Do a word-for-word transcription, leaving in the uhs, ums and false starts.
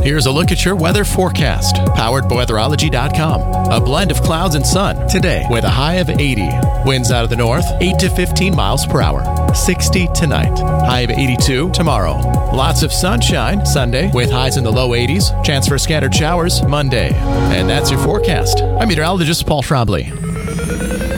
Here's a look at your weather forecast, powered by weatherology dot com. A blend of clouds and sun today with a high of eighty. Winds out of the north, eight to fifteen miles per hour. sixty tonight. High of eighty-two tomorrow. Lots of sunshine Sunday with highs in the low eighties. Chance for scattered showers Monday. And that's your forecast. I'm meteorologist Paul Trombley.